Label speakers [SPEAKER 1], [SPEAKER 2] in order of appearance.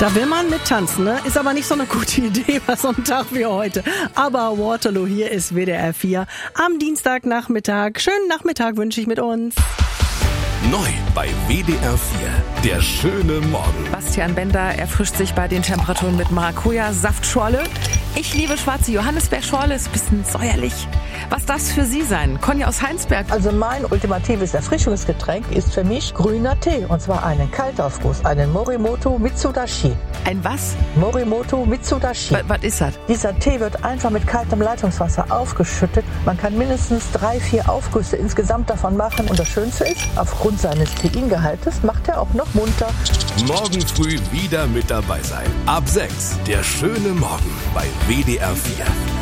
[SPEAKER 1] Da will man mit tanzen, ne? Ist aber nicht so eine gute Idee bei so einem Tag wie heute. Aber Waterloo, hier ist WDR 4 am Dienstagnachmittag. Schönen Nachmittag wünsche ich mit uns.
[SPEAKER 2] Neu bei WDR 4, der schöne Morgen.
[SPEAKER 3] Bastian Bender erfrischt sich bei den Temperaturen mit Maracuja-Saftschorle. Ich liebe schwarze Johannisbeerschorle, ist ein bisschen säuerlich. Was darf es für Sie sein? Conny aus Heinsberg.
[SPEAKER 4] Also mein ultimatives Erfrischungsgetränk ist für mich grüner Tee. Und zwar einen Kaltaufguss, einen Morimoto Mitsudashi.
[SPEAKER 3] Ein was?
[SPEAKER 4] Morimoto Mitsudashi.
[SPEAKER 3] Was ist das?
[SPEAKER 4] Dieser Tee wird einfach mit kaltem Leitungswasser aufgeschüttet. Man kann mindestens 3-4 Aufgüsse insgesamt davon machen. Und das Schönste ist, aufgrund seines Teingehaltes macht er auch noch munter.
[SPEAKER 2] Morgen früh wieder mit dabei sein. Ab 6, der schöne Morgen bei WDR 4.